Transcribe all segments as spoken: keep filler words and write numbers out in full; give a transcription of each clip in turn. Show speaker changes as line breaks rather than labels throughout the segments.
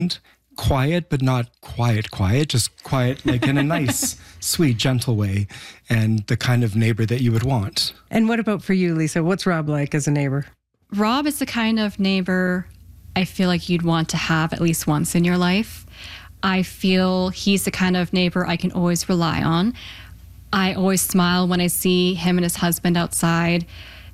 quiet, but not quiet, quiet, just quiet, like in a nice, sweet, gentle way, and the kind of neighbor that you would want.
And what about for you, Lisa? What's Rob like as a neighbor?
Rob is the kind of neighbor I feel like you'd want to have at least once in your life. I feel he's the kind of neighbor I can always rely on. I always smile when I see him and his husband outside.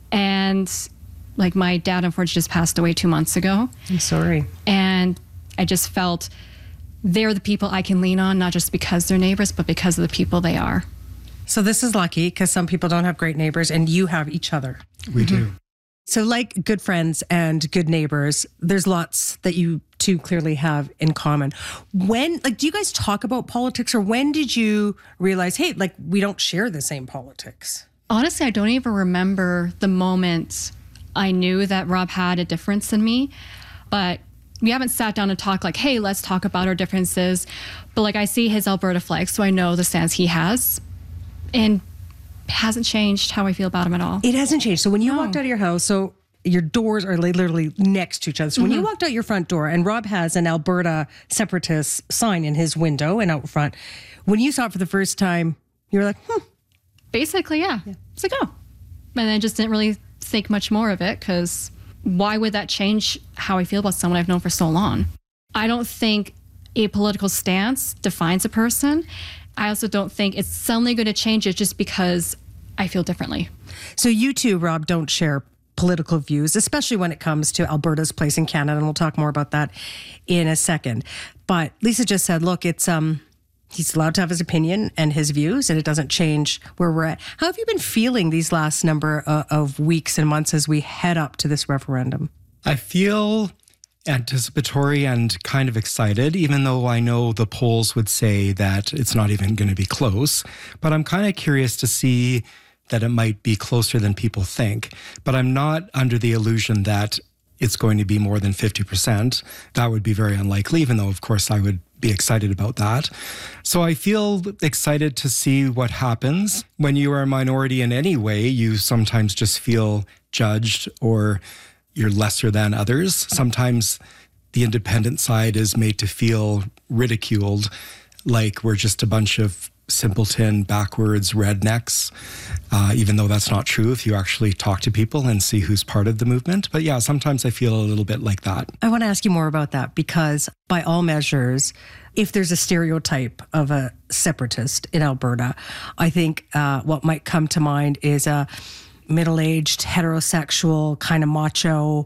And like my dad, unfortunately, just passed away two months ago.
I'm sorry.
And I just felt they're the people I can lean on, not just because they're neighbors, but because of the people they are.
So this is lucky because some people don't have great neighbors and you have each other.
We
mm-hmm.
do.
So like good friends and good neighbors, there's lots that you two clearly have in common. When, like, do you guys talk about politics, or when did you realize, hey, like, we don't share the same politics?
Honestly, I don't even remember the moment I knew that Rob had a difference in me, but we haven't sat down and talked like, hey, let's talk about our differences. But like, I see his Alberta flag, so I know the stance he has, and it hasn't changed how I feel about him at all.
It hasn't changed. So when you
No.
walked out of your house, so your doors are like literally next to each other. So when
Mm-hmm.
you walked out your front door and Rob has an Alberta separatist sign in his window and out front, when you saw it for the first time, you were like, hmm.
Basically, yeah. yeah. It's like, oh. And I just didn't really think much more of it, because why would that change how I feel about someone I've known for so long? I don't think a political stance defines a person. I also don't think it's suddenly going to change it just because I feel differently.
So you two, Rob, don't share political views, especially when it comes to Alberta's place in Canada. And we'll talk more about that in a second. But Lisa just said, look, it's um, he's allowed to have his opinion and his views, and it doesn't change where we're at. How have you been feeling these last number uh, of weeks and months as we head up to this referendum?
I feel anticipatory and kind of excited, even though I know the polls would say that it's not even going to be close. But I'm kind of curious to see that it might be closer than people think. But I'm not under the illusion that it's going to be more than fifty percent. That would be very unlikely, even though, of course, I would be excited about that. So I feel excited to see what happens. When you are a minority in any way, you sometimes just feel judged or you're lesser than others. Sometimes the independent side is made to feel ridiculed, like we're just a bunch of simpleton, backwards rednecks, uh, even though that's not true if you actually talk to people and see who's part of the movement. But yeah, sometimes I feel a little bit like that.
I want to ask you more about that, because by all measures, if there's a stereotype of a separatist in Alberta, I think uh, what might come to mind is a middle-aged, heterosexual, kind of macho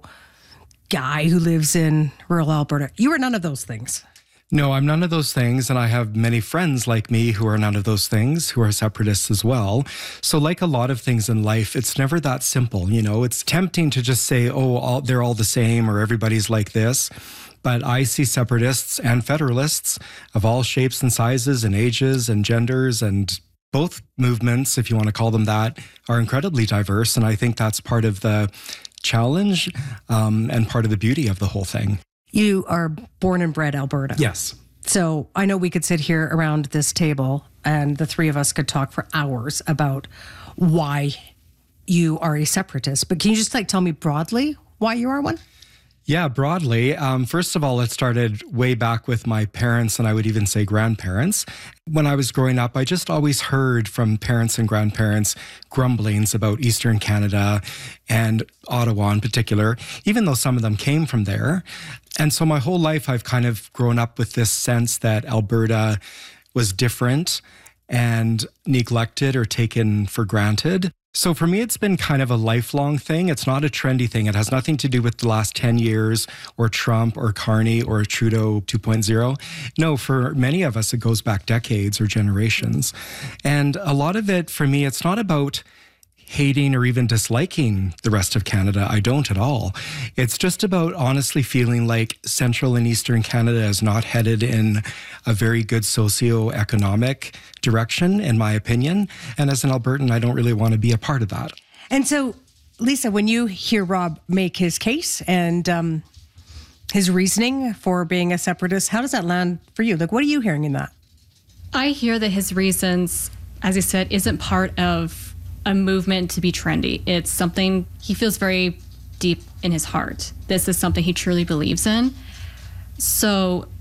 guy who lives in rural Alberta. You are none of those things.
No, I'm none of those things, and I have many friends like me who are none of those things, who are separatists as well. So like a lot of things in life, it's never that simple. You know, it's tempting to just say, oh, all, they're all the same, or everybody's like this. But I see separatists and federalists of all shapes and sizes and ages and genders, and both movements, if you want to call them that, are incredibly diverse. And I think that's part of the challenge um, and part of the beauty of the whole thing.
You are born and bred Alberta.
Yes.
So I know we could sit here around this table and the three of us could talk for hours about why you are a separatist. But can you just like tell me broadly why you are one?
Yeah, broadly. Um, first of all, it started way back with my parents, and I would even say grandparents. When I was growing up, I just always heard from parents and grandparents grumblings about Eastern Canada and Ottawa in particular, even though some of them came from there. And so my whole life, I've kind of grown up with this sense that Alberta was different and neglected or taken for granted. So for me, it's been kind of a lifelong thing. It's not a trendy thing. It has nothing to do with the last ten years or Trump or Carney or Trudeau two point oh. No, for many of us, it goes back decades or generations. And a lot of it, for me, it's not about hating or even disliking the rest of Canada. I don't at all. It's just about honestly feeling like Central and Eastern Canada is not headed in a very good socio-economic direction, in my opinion. And as an Albertan, I don't really want to be a part of that.
And so, Lisa, when you hear Rob make his case and um, his reasoning for being a separatist, how does that land for you? Like, what are you hearing in that?
I hear that his reasons, as he said, isn't part of a movement to be trendy. It's something he feels very deep in his heart. This is something he truly believes in. So